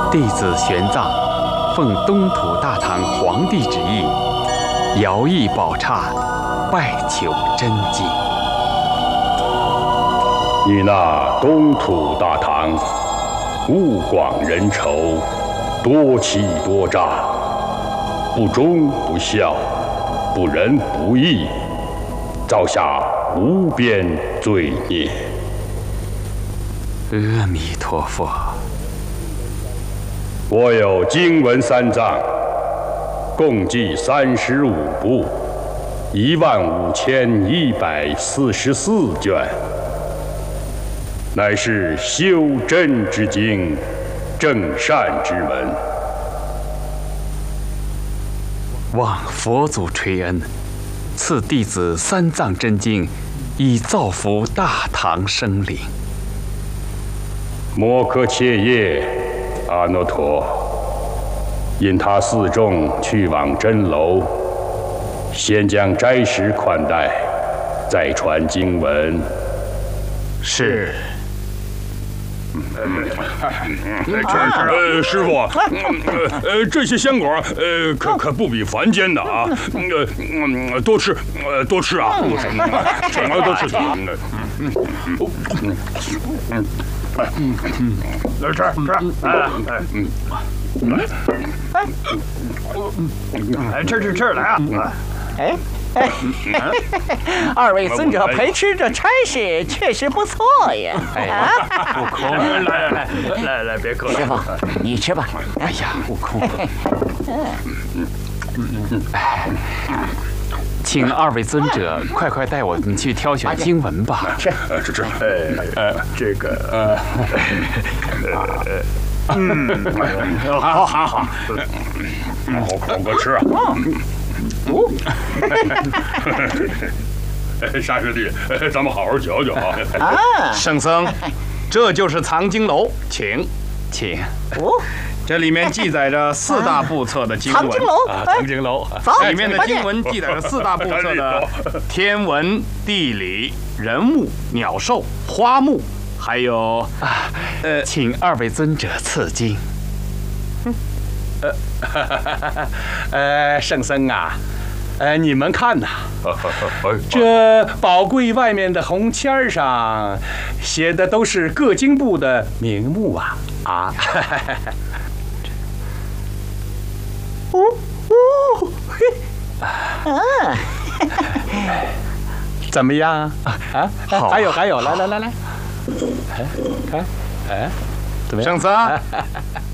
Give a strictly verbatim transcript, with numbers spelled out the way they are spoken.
弟子玄奘奉东土大唐皇帝旨意，遥诣宝刹，拜求真经。 你那东土大唐，物广人稠，多欺多诈，不忠不孝，不仁不义，造下无边罪孽。 阿弥陀佛。 我有经文三藏，共计三十五部，一万五千一百四十四卷，乃是修真之经，正善之门。 望佛祖垂恩，赐弟子三藏真经，以造福大唐生灵。 摩诃切耶，阿耨陀。因他四众去往真楼，先将斋食款待，再传经文。 是。 呃，师傅，呃，这些香果，呃，可可不比凡间的啊，呃，嗯，多吃，呃，多吃啊，多吃，什么都吃。嗯嗯嗯嗯。嗯嗯，来吃吃，来来来，嗯，来，来吃吃吃，来啊！ 哎哎，二位尊者陪吃这差事确实不错呀！ 哎呀，悟空， 来来来来来，别客气。 师傅，你吃吧。 哎呀，悟空，嗯嗯哎。请二位尊者快快带我们去挑选经文吧。 是，是是，呃呃，这个呃，呃，嗯，好好好，好口口吃啊。哦，沙师弟，咱们好好嚼嚼啊。 啊，圣僧，这就是藏经楼，请， 请。 哦。 这里面记载着四大部册的经文。 藏经楼， 啊，藏经楼，里面的经文记载着四大部册的天文、地理、人物、鸟兽、花木，还有啊，呃，请二位尊者赐经。 呃，呃，圣僧啊，呃，你们看呐，这宝柜外面的红签上写的都是各经部的名目啊啊！哦哦，嘿，啊，怎么样啊？啊， 好啊， 还有还有，来来来来，哎，看，哎，怎么样？ 圣僧。